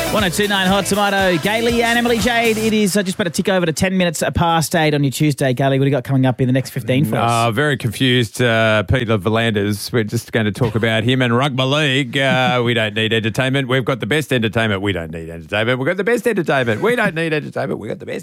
1029 Hot Tomato. Gailey and Emily Jade. It is just about a tick over to 10 minutes past 8 on your Tuesday. Gailey, what do you got coming up in the next 15 for us? Very confused, Peter Volanders. We're just going to talk about him and rugby league. We don't need entertainment. We've got the best entertainment. We don't need entertainment. We've got the best entertainment. We don't need entertainment. We've got the best.